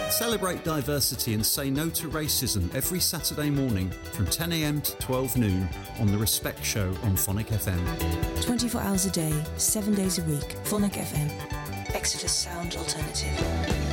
Celebrate diversity and say no to racism every Saturday morning from 10 a.m. to 12 noon on The Respect Show on Phonic FM. 24 hours a day, 7 days a week. Phonic FM. Exeter's sound alternative.